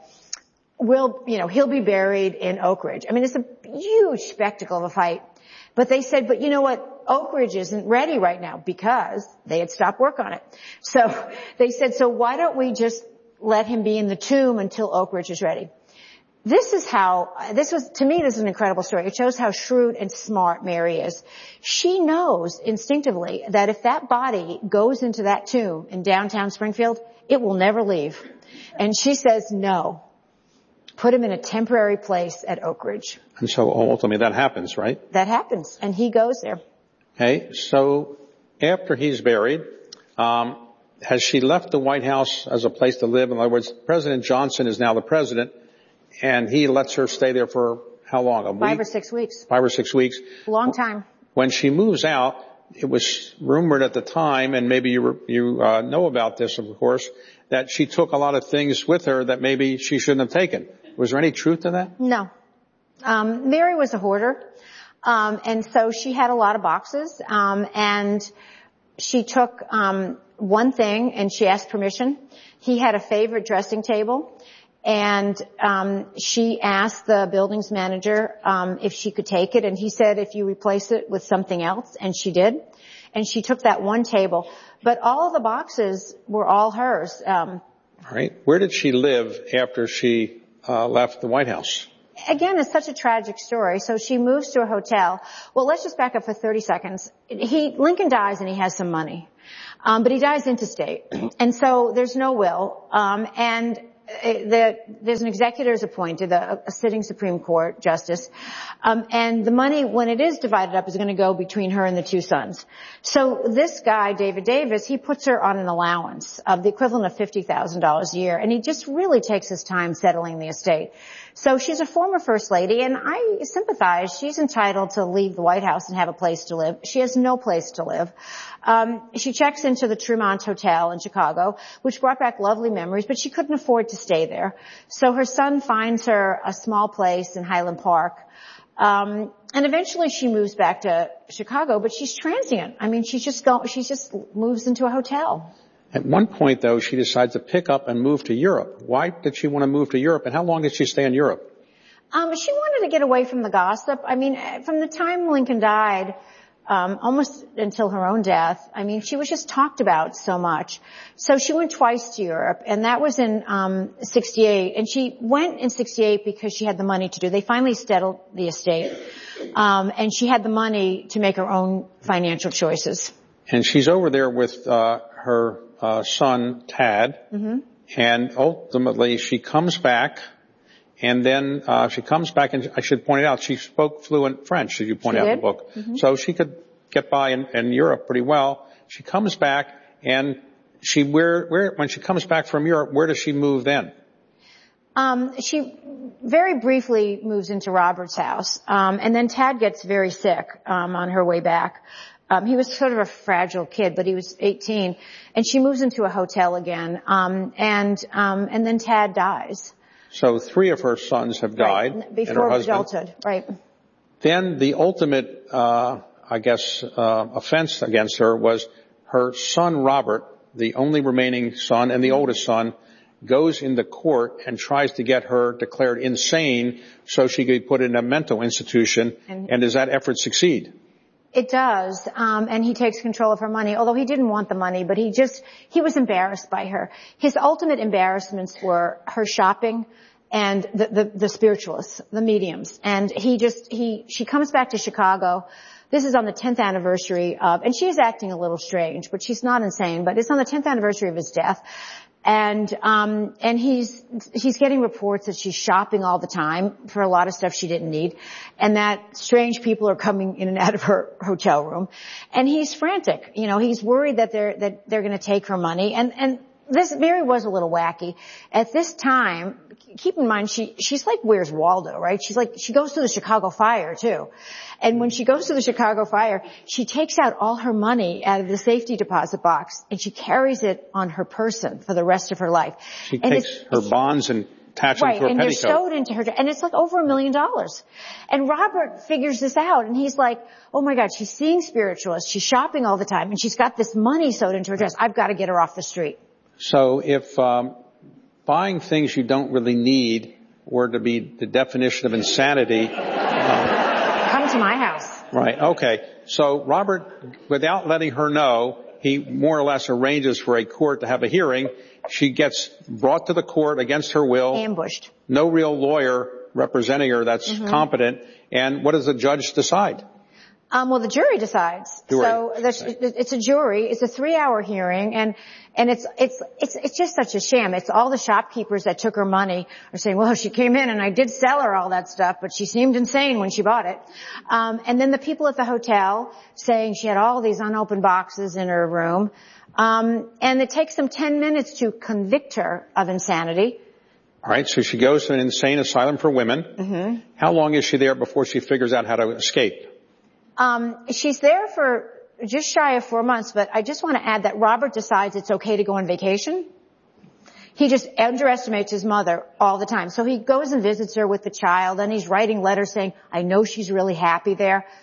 we'll, you know, he'll be buried in Oak Ridge. I mean, it's a huge spectacle of a fight. But they said, but you know what? Oak Ridge isn't ready right now because they had stopped work on it. So they said, so why don't we just let him be in the tomb until Oak Ridge is ready? This is how, this was, to me, this is an incredible story. It shows how shrewd and smart Mary is. She knows instinctively that if that body goes into that tomb in downtown Springfield, it will never leave. And she says, no. Put him in a temporary place at Oak Ridge. And so ultimately that happens, right? That happens, and he goes there. Okay, so after he's buried, um, has she left the White House as a place to live? In other words, President Johnson is now the president, and he lets her stay there for how long? A week? Five or six weeks. Five or six weeks. Long time. When she moves out, it was rumored at the time, and maybe you, you uh, know about this, of course, that she took a lot of things with her that maybe she shouldn't have taken. Was there any truth to that? No. Um, Mary was a hoarder. Um, and so she had a lot of boxes. Um, and she took, um, one thing and she asked permission. He had a favorite dressing table, And um she asked the buildings manager um if she could take it, and he said, if you replace it with something else, and she did. And she took that one table, but all of the boxes were all hers. Um All right. Where did she live after she uh left the White House? Again, it's such a tragic story. So she moves to a hotel. Well, let's just back up for thirty seconds. He, Lincoln dies and he has some money. Um, but he dies intestate. And so there's no will. Um, and the, there's an executor is appointed, a, a sitting Supreme Court justice. Um, and the money, when it is divided up, is going to go between her and the two sons. So this guy, David Davis, he puts her on an allowance of the equivalent of fifty thousand dollars a year. And he just really takes his time settling the estate. So she's a former first lady, and I sympathize. She's entitled to leave the White House and have a place to live. She has no place to live. Um, she checks into the Tremont Hotel in Chicago, which brought back lovely memories, but she couldn't afford to stay there. So her son finds her a small place in Highland Park. Um, and eventually she moves back to Chicago, but she's transient. I mean, she's just go, she just moves into a hotel. At one point, though, she decides to pick up and move to Europe. Why did she want to move to Europe, and how long did she stay in Europe? Um, she wanted to get away from the gossip. I mean, from the time Lincoln died, um, almost until her own death, I mean, she was just talked about so much. So she went twice to Europe, and that was in um sixty-eight. And she went in sixty-eight because she had the money to do. They finally settled the estate, um, and she had the money to make her own financial choices. And she's over there with uh her uh son, Tad, mm-hmm. and ultimately she comes back. And then uh she comes back, and I should point it out, she spoke fluent French, as you point she out did. in the book. Mm-hmm. So she could get by in, in Europe pretty well. She comes back, and she where where when she comes back from Europe, where does she move then? Um she very briefly moves into Robert's house, um and then Tad gets very sick um on her way back. Um he was sort of a fragile kid, but he was eighteen, and she moves into a hotel again, um and um and then Tad dies. So three of her sons have died. Right. Before and her husband. adulthood, right. Then the ultimate, uh, I guess, uh, offense against her was her son Robert, the only remaining son and the oldest son, goes into court and tries to get her declared insane so she could be put in a mental institution. And, and does that effort succeed? It does, um, and he takes control of her money, although he didn't want the money, but he just, he was embarrassed by her. His ultimate embarrassments were her shopping and the, the, the spiritualists, the mediums. And he just, he, she comes back to Chicago. This is on the tenth anniversary of, and she is acting a little strange, but she's not insane, but it's on the tenth anniversary of his death. And, um, and he's, he's getting reports that she's shopping all the time for a lot of stuff she didn't need, and that strange people are coming in and out of her hotel room. And he's frantic. You know, he's worried that they're, that they're gonna take her money. And, and this, Mary was a little wacky. At this time, keep in mind, she, she's like Where's Waldo, right? She's like, she goes through the Chicago fire too. And when she goes to the Chicago fire, she takes out all her money out of the safety deposit box, and she carries it on her person for the rest of her life. She and takes her bonds and attaches right, them to her and petticoat. they're sewed into her, and it's like over a million dollars. And Robert figures this out, and he's like, oh my God, she's seeing spiritualists, she's shopping all the time, and she's got this money sewed into her dress. I've got to get her off the street. So if um buying things you don't really need were to be the definition of insanity. Uh, Come to my house. Right. Okay. So Robert, without letting her know, he more or less arranges for a court to have a hearing. She gets brought to the court against her will. Ambushed. No real lawyer representing her that's mm-hmm. competent. And what does the judge decide? Um, well, the jury decides. Jury. So it's a jury. It's a three-hour hearing, and and it's it's it's it's just such a sham. It's all the shopkeepers that took her money are saying, "Well, she came in, and I did sell her all that stuff, but she seemed insane when she bought it." Um, and then the people at the hotel saying she had all these unopened boxes in her room, um, and it takes them ten minutes to convict her of insanity. All right. So she goes to an insane asylum for women. Mm-hmm. How long is she there before she figures out how to escape? Um, she's there for just shy of four months, but I just want to add that Robert decides it's okay to go on vacation. He just underestimates his mother all the time. So he goes and visits her with the child, and he's writing letters saying, I know she's really happy there.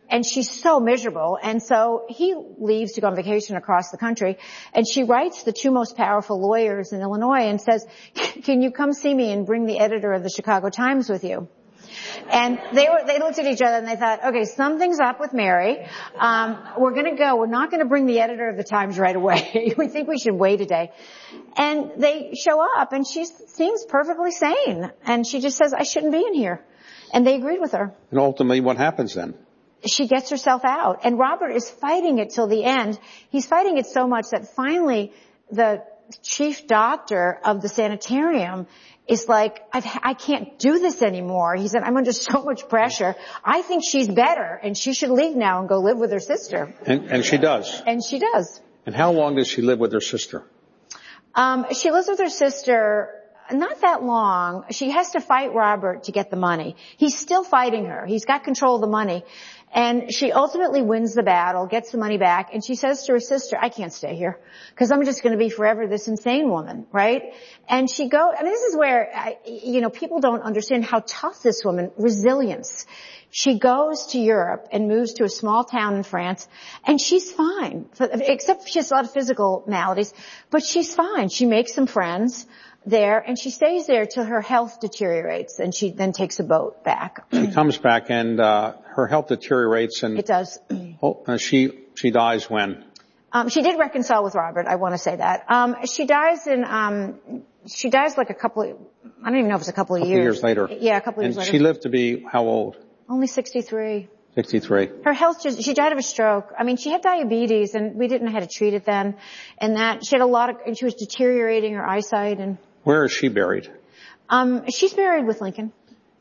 and she's so miserable. And so he leaves to go on vacation across the country, and she writes the two most powerful lawyers in Illinois and says, can you come see me and bring the editor of the Chicago Times with you? And they were, they looked at each other and they thought, okay, something's up with Mary. Um, we're going to go. We're not going to bring the editor of the Times right away. We think we should wait a day. And they show up, and she seems perfectly sane. And she just says, I shouldn't be in here. And they agreed with her. And ultimately, what happens then? She gets herself out. And Robert is fighting it till the end. He's fighting it so much that finally the chief doctor of the sanitarium is like, I've, I can't do this anymore. He said, I'm under so much pressure. I think she's better, and she should leave now and go live with her sister. And, and she does. And she does. And how long does she live with her sister? Um, she lives with her sister not that long. She has to fight Robert to get the money. He's still fighting her. He's got control of the money. And she ultimately wins the battle, gets the money back, and she says to her sister, I can't stay here, because I'm just going to be forever this insane woman, right? And she goes, and this is where, I, you know, people don't understand how tough this woman, resilience. She goes to Europe and moves to a small town in France, and she's fine, except she has a lot of physical maladies, but she's fine. She makes some friends there, and she stays there till her health deteriorates, and she then takes a boat back. She comes back, and uh her health deteriorates, and it does. Oh, uh, she she dies when? Um, she did reconcile with Robert. I want to say that. Um, she dies in. Um, she dies like a couple of. I don't even know if it's a couple of couple years. years later. Yeah, a couple of and years later. And she lived to be how old? Only sixty-three. sixty-three. Her health just, she died of a stroke. I mean, she had diabetes, and we didn't know how to treat it then. And that, she had a lot of, and she was deteriorating her eyesight. And where is she buried? Um, she's buried with Lincoln.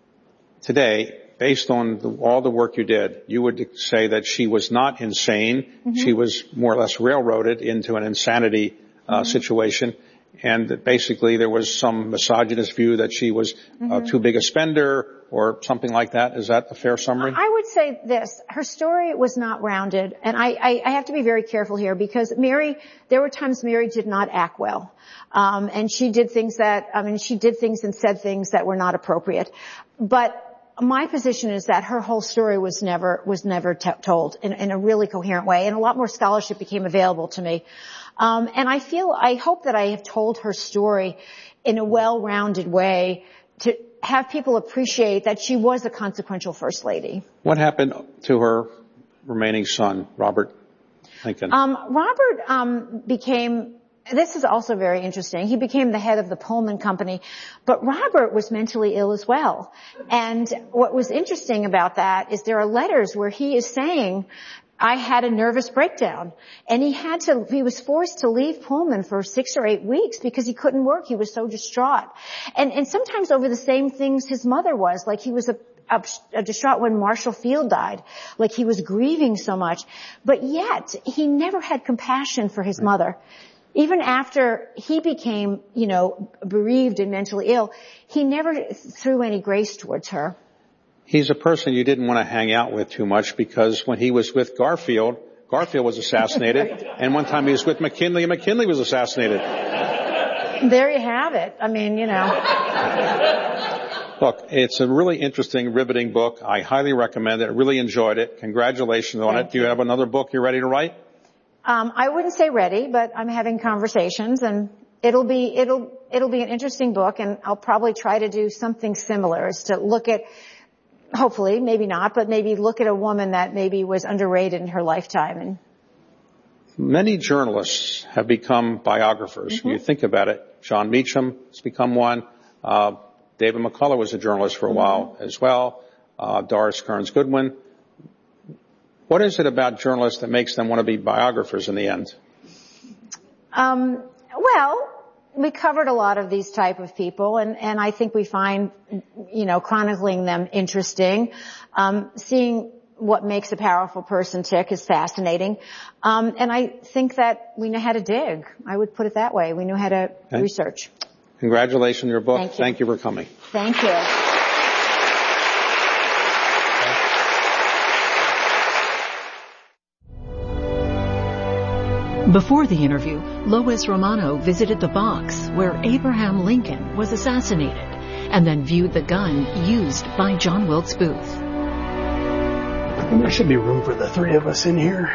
Today, based on the, all the work you did, you would say that she was not insane. Mm-hmm. She was more or less railroaded into an insanity uh, mm-hmm. situation. And that basically there was some misogynist view that she was mm-hmm. uh, too big a spender or something like that. Is that a fair summary? I would say this. Her story was not rounded. And I, I, I have to be very careful here, because Mary, there were times Mary did not act well. Um, and she did things that, I mean, she did things and said things that were not appropriate. But my position is that her whole story was never, was never t- told in, in a really coherent way. And a lot more scholarship became available to me. Um, and I feel, I hope that I have told her story in a well-rounded way to have people appreciate that she was a consequential first lady. What happened to her remaining son, Robert Lincoln? Um, Robert, um, became, this is also very interesting. He became the head of the Pullman Company, but Robert was mentally ill as well. And what was interesting about that is there are letters where he is saying, I had a nervous breakdown, and he had to, he was forced to leave Pullman for six or eight weeks because he couldn't work. He was so distraught. And, and sometimes over the same things his mother was, like he was a, a, a distraught when Marshall Field died, like he was grieving so much, but yet he never had compassion for his mother. Even after he became, you know, bereaved and mentally ill, he never threw any grace towards her. He's a person you didn't want to hang out with too much, because when he was with Garfield, Garfield was assassinated, and one time he was with McKinley, and McKinley was assassinated. There you have it. I mean, you know. Look, it's a really interesting, riveting book. I highly recommend it. I really enjoyed it. Congratulations on Thank it. Do you have another book you're ready to write? Um, I wouldn't say ready, but I'm having conversations, and it'll be, it'll, it'll be an interesting book, and I'll probably try to do something similar, is to look at, hopefully, maybe not, but maybe look at a woman that maybe was underrated in her lifetime. And many journalists have become biographers. Mm-hmm. You think about it. John Meacham has become one. Uh, David McCullough was a journalist for a mm-hmm. while as well. Uh, Doris Kearns Goodwin. What is it about journalists that makes them want to be biographers in the end? Um, well, we covered a lot of these type of people, and, and I think we find, you know, chronicling them interesting. Um, seeing what makes a powerful person tick is fascinating. Um, and I think that we know how to dig. I would put it that way. We know how to okay. research. Congratulations on your book. Thank you. Thank you for coming. Thank you. Before the interview, Lois Romano visited the box where Abraham Lincoln was assassinated, and then viewed the gun used by John Wilkes Booth. And there should be room for the three of us in here.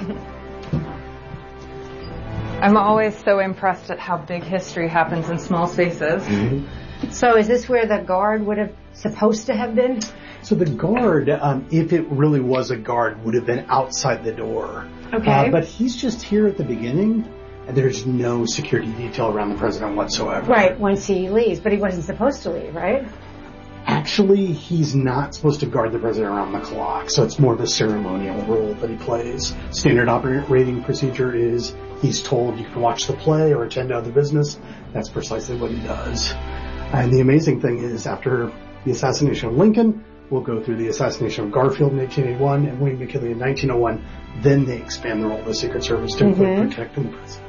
I'm always so impressed at how big history happens in small spaces. Mm-hmm. So is this where the guard would have supposed to have been? So the guard, um, if it really was a guard, would have been outside the door. Okay. Uh, but he's just here at the beginning, and there's no security detail around the president whatsoever. Right, once he leaves, but he wasn't supposed to leave, right? Actually, he's not supposed to guard the president around the clock, so it's more of a ceremonial role that he plays. Standard operating procedure is he's told you can watch the play or attend to other business. That's precisely what he does. And the amazing thing is, after the assassination of Lincoln, we'll go through the assassination of Garfield in eighteen eighty-one and William McKinley in nineteen oh one. Then they expand the role of the Secret Service to include mm-hmm. protecting the president.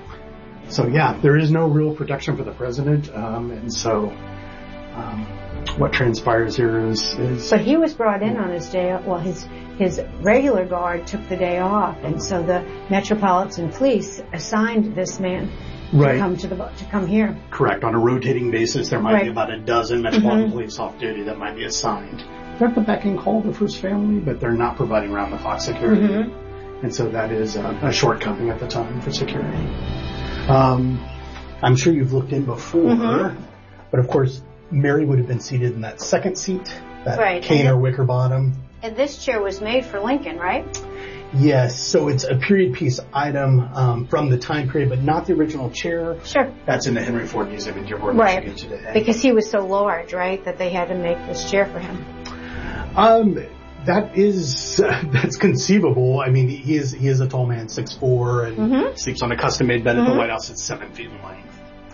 So yeah, there is no real protection for the president, um, and so um, what transpires here is, is... But he was brought in on his day off. Well, his his regular guard took the day off, and so the Metropolitan Police assigned this man right. to come to the to come here. Correct. On a rotating basis, there might right. be about a dozen Metropolitan mm-hmm. Police off duty that might be assigned. They're at the beck and call of the first family, but they're not providing round-the-clock security. Mm-hmm. And so that is a, a shortcoming at the time for security. Um, I'm sure you've looked in before, mm-hmm. but of course, Mary would have been seated in that second seat, that right. cane or wicker bottom. And this chair was made for Lincoln, right? Yes, so it's a period piece item um, from the time period, but not the original chair. Sure. That's in the Henry Ford Museum in Dearborn, right. Michigan today. Because he was so large, right, that they had to make this chair for him. Um, that is, uh, that's conceivable. I mean, he is, he is a tall man, six foot four, and mm-hmm. sleeps on a custom-made bed mm-hmm. at the White House. It's seven feet in length.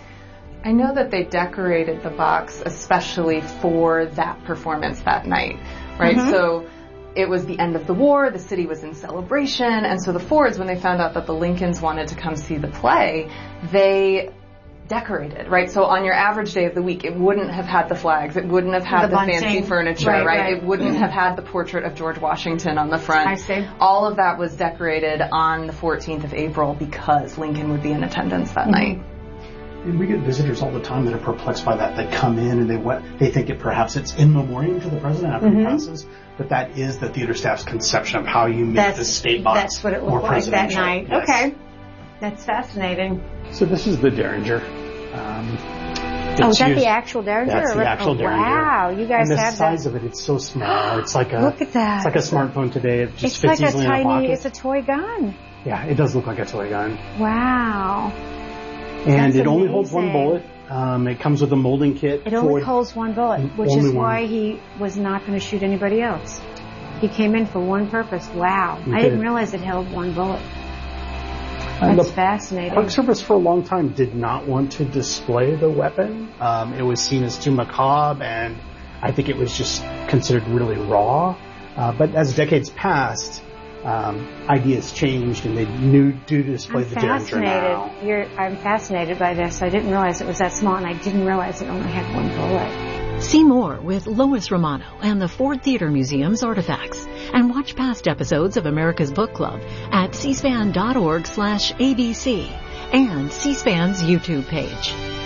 I know that they decorated the box especially for that performance that night, right? Mm-hmm. So it was the end of the war, the city was in celebration, and so the Fords, when they found out that the Lincolns wanted to come see the play, they decorated, right? So on your average day of the week, it wouldn't have had the flags, it wouldn't have had the, the fancy furniture, right, right? right? It wouldn't mm-hmm. have had the portrait of George Washington on the front. I see. All of that was decorated on the fourteenth of April because Lincoln would be in attendance that mm-hmm. night. And we get visitors all the time that are perplexed by that. They come in and they what they think it perhaps it's in memoriam to the president after mm-hmm. he passes, but that is the theater staff's conception of how you make that's, the state box that's what it more looked like that presidential. night. Yes. Okay, that's fascinating. So this is the Derringer. Um, oh, is that used, the actual Derringer? That's the actual oh, Derringer. Wow, you guys and the have size that. of it, it's so small. It's like a look at that. It's like a smartphone today. It just it's fits like easily a tiny, in a pocket. It's a toy gun. Yeah, it does look like a toy gun. Wow. And That's it only amazing. holds one bullet. Um, it comes with a molding kit. It only for holds one bullet, which is why one. he was not going to shoot anybody else. He came in for one purpose. Wow. He I did. didn't realize it held one bullet. And That's the fascinating. Park Service for a long time did not want to display the weapon. Um, it was seen as too macabre, and I think it was just considered really raw. Uh, but as decades passed, um, ideas changed, and they knew do display I'm the Derringer now. You're, I'm fascinated by this. I didn't realize it was that small, and I didn't realize it only had one bullet. See more with Lois Romano and the Ford Theater Museum's artifacts, and watch past episodes of America's Book Club at c span dot org slash A B C and C-SPAN's YouTube page.